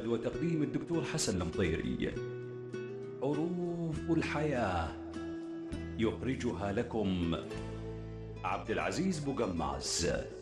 وتقديم الدكتور حسن المطيري. حروف الحياة يخرجها لكم عبد العزيز بوغماز.